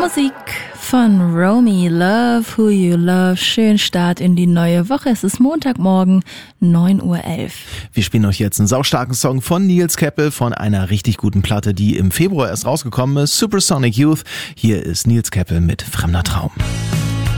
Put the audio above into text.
Musik von Romy, Love Who You Love. Schönen Start in die neue Woche. Es ist Montagmorgen, 9:11 Uhr. Wir spielen euch jetzt einen saustarken Song von Nils Keppel von einer richtig guten Platte, die im Februar erst rausgekommen ist. Supersonic Youth. Hier ist Nils Keppel mit Fremder Traum.